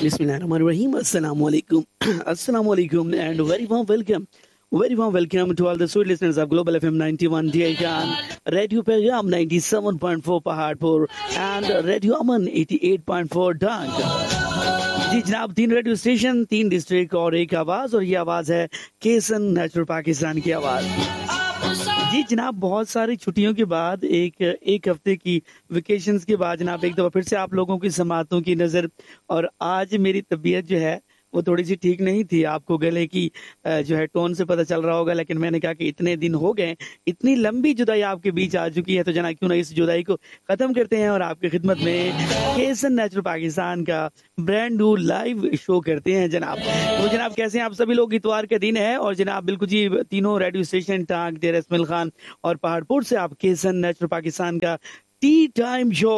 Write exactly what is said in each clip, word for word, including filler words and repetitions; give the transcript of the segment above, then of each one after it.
Bismillahirrahmanirrahim. Assalamu alaikum. Assalamu alaikum and very warm welcome. Very warm welcome to all the sweet listeners of Global F M ninety-one D H N, Radio Pehgam ninety-seven point four Pahadpur and Radio Aman eighty-eight point four Dang. जी जनाब, तीन radio station, तीन district और एक आवाज, और ये आवाज है केसन नेचुरल पाकिस्तान की आवाज। जी जनाब, बहुत सारी छुट्टियों के बाद एक एक हफ्ते की वेकेशंस के बाद जनाब एक दफा फिर से आप लोगों की समातों की नजर। और आज मेरी तबीयत जो है वो थोड़ी सी ठीक नहीं थी, आपको गले की जो है टोन से पता चल रहा होगा, लेकिन मैंने कहा कि इतने दिन हो गए, इतनी लंबी जुदाई आपके बीच आ चुकी है, तो जना क्यों ना इस जुदाई को खत्म करते हैं और आपकी खिदमत में केसन नेचुरल पाकिस्तान का ब्रांड न्यू लाइव शो करते हैं जनाब। तो जनाब कैसे हैं आप सभी लोग? इतवार का दिन है और जनाब बिल्कुल जी तीनों रेडियो स्टेशन टांग डेर इसमाइल खान और पहाड़पुर से आप केसन नेचुरल पाकिस्तान का टी टाइम शो,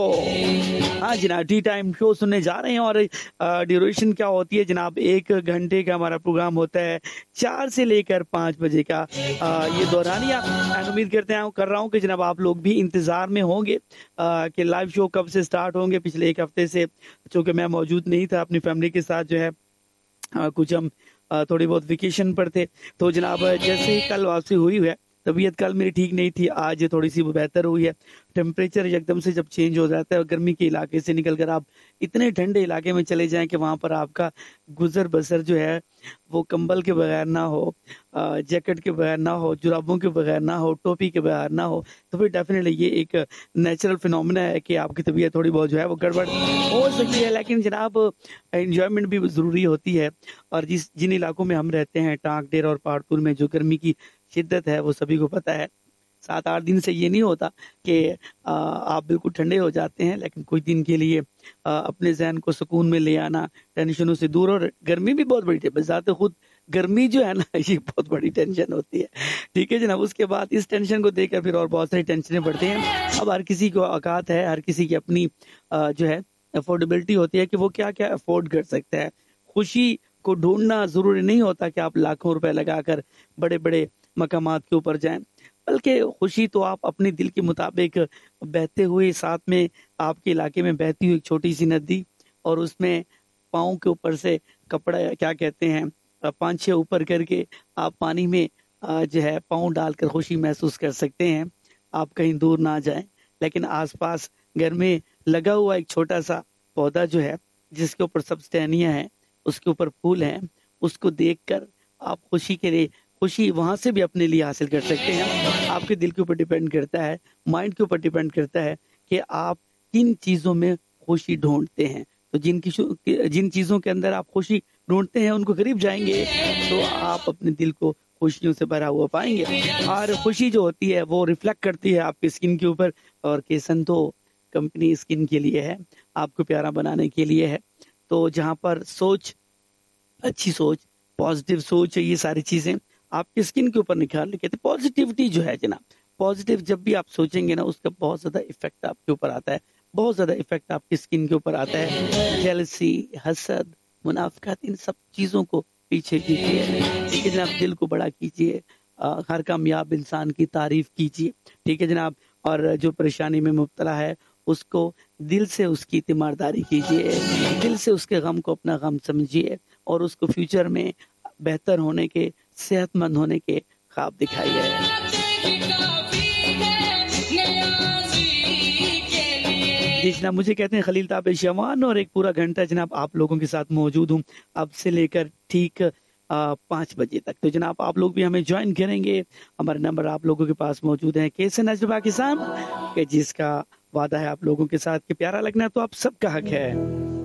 हाँ जनाब टी टाइम शो सुनने जा रहे हैं। और ड्यूरेशन क्या होती है जनाब, एक घंटे का हमारा प्रोग्राम होता है, चार से लेकर पाँच बजे का आ, ये दौरानिया। उम्मीद करते हैं कर रहा हूँ कि जनाब आप लोग भी इंतजार में होंगे आ, कि लाइव शो कब से स्टार्ट होंगे। पिछले एक हफ्ते से चूंकि मैं मौजूद नहीं था अपनी फैमिली के साथ, जो है आ, कुछ हम आ, थोड़ी बहुत वेकेशन पर थे, तो जनाब जैसे ही कल वापसी हुई है, तबीयत कल मेरी ठीक नहीं थी, आज थोड़ी सी वो बेहतर हुई है। टेम्परेचर एकदम से जब चेंज हो जाता है और गर्मी के इलाके से निकलकर आप इतने ठंडे इलाके में चले जाएं कि वहां पर आपका गुजर बसर जो है वो कंबल के बगैर ना हो, जैकेट के बगैर ना हो, जुराबों के बगैर ना हो, टोपी के बगैर ना हो, तो फिर डेफिनेटली ये एक नेचुरल फिनोमेना है कि आपकी तबीयत थोड़ी बहुत जो है वो गड़बड़ हो सकती है। लेकिन जनाब एंजॉयमेंट भी जरूरी होती है, और जिस जिन इलाकों में हम रहते हैं टांग डेर और पहाड़पुर में जो गर्मी की शिद्दत है वो सभी को पता है। सात आठ दिन से ये नहीं होता कि आप बिल्कुल ठंडे हो जाते हैं, लेकिन कुछ दिन के लिए अपने जहन को सुकून में ले आना, टेंशनों से दूर। और गर्मी भी बहुत बड़ी है, बजाते खुद गर्मी जो है ना ये बहुत बड़ी टेंशन होती है, ठीक है जनाब। उसके बाद इस टेंशन को देखकर फिर और बहुत सारी टेंशनें बढ़ती हैं। अब हर किसी को औकात है, हर किसी की अपनी जो है अफोर्डेबिलिटी होती है कि वो क्या क्या अफोर्ड कर सकता है। खुशी को ढूंढना जरूरी नहीं होता कि आप लाखों रुपए लगाकर बड़े बड़े मकामात के ऊपर जाएं, बल्कि खुशी तो आप अपने दिल के मुताबिक बहते हुए, साथ में आपके इलाके में बहती हुई एक छोटी सी नदी, और उसमें पाँव के ऊपर से कपड़ा क्या कहते हैं पाँच छः ऊपर करके आप पानी में जो है पाँव डालकर खुशी महसूस कर सकते हैं। आप कहीं दूर ना जाएं, लेकिन आसपास घर में लगा हुआ एक छोटा सा पौधा जो है जिसके ऊपर सब टहनियाँ हैं, उसके ऊपर फूल हैं, उसको देखकर आप खुशी के लिए खुशी वहां से भी अपने लिए हासिल कर सकते हैं। आपके दिल के ऊपर डिपेंड करता है, माइंड के ऊपर डिपेंड करता है कि आप किन चीजों में खुशी ढूंढते हैं। तो जिन जिन चीजों के अंदर आप खुशी ढूंढते हैं उनको करीब जाएंगे तो आप अपने दिल को खुशियों से भरा हुआ पाएंगे। और खुशी जो होती है वो रिफ्लेक्ट करती है आपकी स्किन के ऊपर, और केसन तो कंपनी स्किन के लिए है, आपको प्यारा बनाने के लिए है। तो जहाँ पर सोच, अच्छी सोच, पॉजिटिव सोच, ये सारी चीजें आपकी स्किन के ऊपर निखार लेके, तो पॉजिटिविटी जो है जनाब, पॉजिटिव जब भी आप सोचेंगे ना उसका बहुत ज्यादा इफेक्ट आपके ऊपर आता है, बहुत ज्यादा इफेक्ट आपकी स्किन के ऊपर आता है। जेलसी, हसद, मुनाफिकत, इन सब चीजों को पीछे कीजिए, ठीक है जनाब। दिल को बड़ा कीजिए, हर कामयाब इंसान की तारीफ कीजिए, ठीक है जनाब। और जो परेशानी में मुब्तला है उसको दिल से उसकी तीमारदारी कीजिए, दिल से उसके गम को अपना गम समझिए, और उसको फ्यूचर में बेहतर होने के, सेहतमंद होने के ख्वाब दिखाइए। जी जनाब, मुझे कहते हैं खलील ताबिश शवान, और एक पूरा घंटा जनाब आप लोगों के साथ मौजूद हूँ अब से लेकर ठीक पाँच बजे तक। तो जनाब आप लोग भी हमें ज्वाइन करेंगे, हमारे नंबर आप लोगों के पास मौजूद है केसन नेचुरल पाकिस्तान के, जिसका वादा है आप लोगों के साथ कि प्यारा लगना तो आप सबका हक है।